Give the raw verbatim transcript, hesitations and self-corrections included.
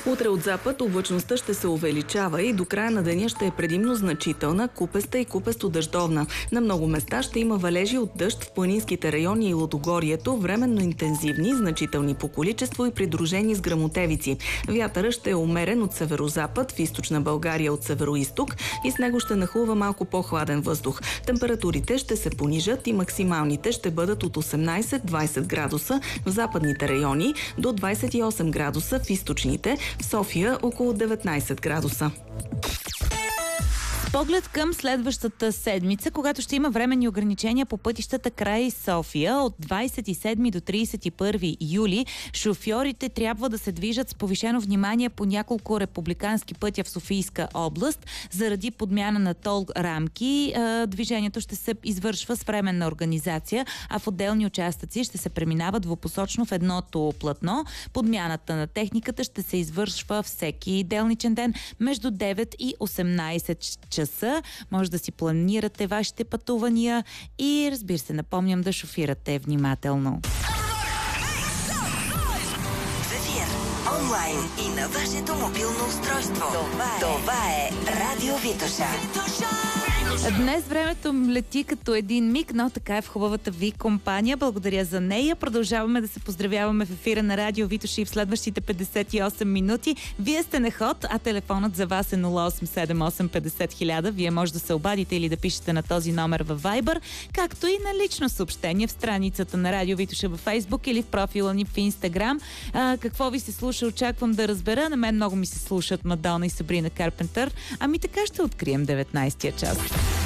Утре от запад облачността ще се увеличава и до края на деня ще е предимно значителна, купеста и купесто-дъждовна. На много места ще има валежи от дъжд в планинските райони и Лудогорието, временно интензивни, значителни по количество и придружени с гръмотевици. Вятърът ще е умерен от северозапад, в източна България от североизток и с него ще нахлува малко по-хладен въздух. Температурите ще се понижат и максималните ще бъдат от осемнайсет до двайсет градуса в западните райони до двайсет и осем градуса в източните, в София около деветнайсет градуса. Поглед към следващата седмица, когато ще има временни ограничения по пътищата край София. От двайсет и седми до трийсет и първи юли шофьорите трябва да се движат с повишено внимание по няколко републикански пътя в Софийска област. Заради подмяна на тол рамки, движението ще се извършва с временна организация, а в отделни участъци ще се преминава двупосочно в едното платно. Подмяната на техниката ще се извършва всеки делничен ден между девет и осемнайсет часа. Може да си планирате вашите пътувания и, разбира се, напомням да шофирате внимателно. В ефир, онлайн и на вашето мобилно устройство. Това е, Това е Радио Витоша. Днес времето лети като един миг, но така е в хубавата ви компания. Благодаря за нея. Продължаваме да се поздравяваме в ефира на Радио Витоша и в следващите петдесет и осем минути. Вие сте на ход, а телефонът за вас е нула осем седем осем петдесет хиляда. Вие може да се обадите или да пишете на този номер във Viber, както и на лично съобщение в страницата на Радио Витоша във Facebook или в профила ни в Instagram. А, какво ви се слуша, очаквам да разбера. На мен много ми се слушат Мадона и Сабрина Карпентър. Ами така ще открием деветнайсетия час.